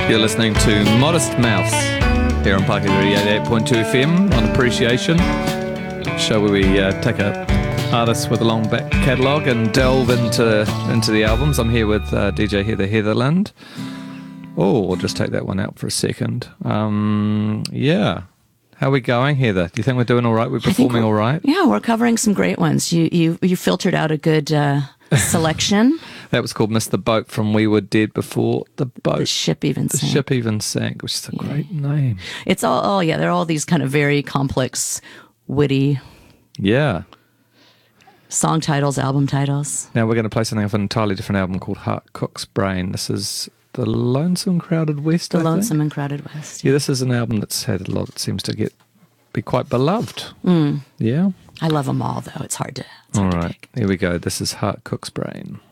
You're listening to Modest Mouse here on Parky 88.2 FM on Appreciation, show where we take a artist with a long back catalogue and delve into the albums. I'm here with DJ Heather Heatherland. Oh, we'll just take that one out for a second. Yeah. How are we going, Heather? Do you think we're doing all right? We're performing all right? Yeah, we're covering some great ones. You filtered out a good selection. That was called Miss the Boat from We Were Dead Before the Boat. The Ship Even Sank. The Ship Even Sank, which is a great name. It's all, they're all these kind of very complex, witty song titles, album titles. Now we're going to play something off an entirely different album called Heart Cook's Brain. This is The Lonesome Crowded West, The Lonesome and Crowded West. Yeah, this is an album that's had a lot, it seems to be quite beloved. Yeah? I love them all, though. It's hard to All right, pick. here we go. This is Heart Cook's Brain.